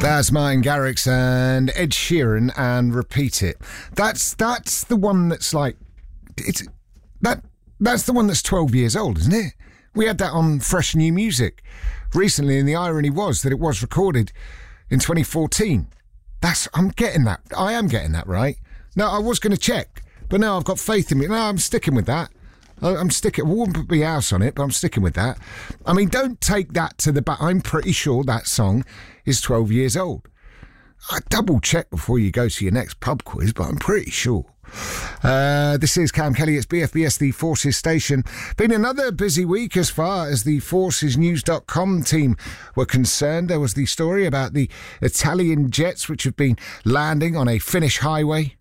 That's Martin Garrix and Ed Sheeran and Repeat It. That's the one that's like that's the one that's 12 years old, isn't it? We had that on Fresh New Music recently, and the irony was that it was recorded in 2014. I'm getting that. I am getting that right. No, I was going to check, but now I've got faith in me. No, I'm sticking with that. I wouldn't put my house on it, but I'm sticking with that. I mean, don't take that to the back. I'm pretty sure that song is 12 years old. I double check before you go to your next pub quiz, but I'm pretty sure. This is Cam Kelly. It's BFBS, the Forces station. Been another busy week as far as the ForcesNews.com team were concerned. There was the story about the Italian jets which have been landing on a Finnish highway.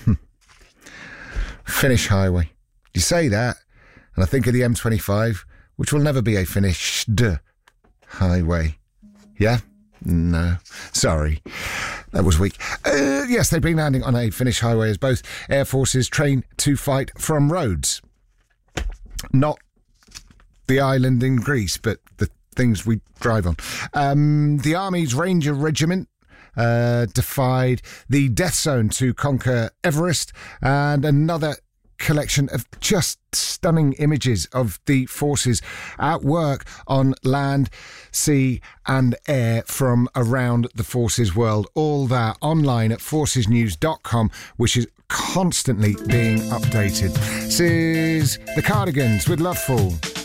Finnish highway. You say that, and I think of the M25, which will never be a finished highway. Yeah? No. Sorry. That was weak. Yes, they've been landing on a Finnish highway as both air forces train to fight from roads. Not the island in Greece, but the things we drive on. The Army's Ranger Regiment defied the death zone to conquer Everest, and another collection of just stunning images of the forces at work on land, sea and air from around the forces world. All that online at forcesnews.com, which is constantly being updated. This is the Cardigans with Loveful.